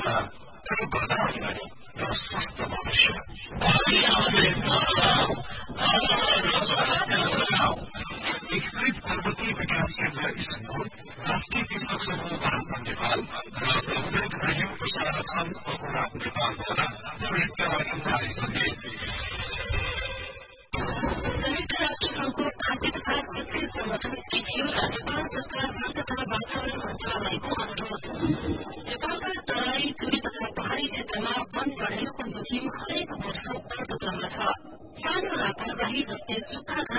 जनता प्रयोग गर्न अनिवार्य र स्वस्थ भविष्य एकीकृत पर्वतीय विकास केन्द्र इस्मोर राष्ट्रिय कृषक समूह महासंघ नेपाल र औद्योगिक रेडियो प्रसारक संघ अकुरा नेपालद्वारा संयुक्त लागि जारी सन्देश संयुक्त राष्ट्र संघको खाद्य तथा कृषि संगठन FAO र नेपाल सरकार वन तथा वातावरण मन्त्रालयको अनुरोध नेपालका तराई चुरी तथा पहाड़ी क्षेत्रमा वन बढाइनुको जोखिम हरेक वर्ष बढ्दो क्रममा छ। सानो लापरवाही जस्तै सुक्खा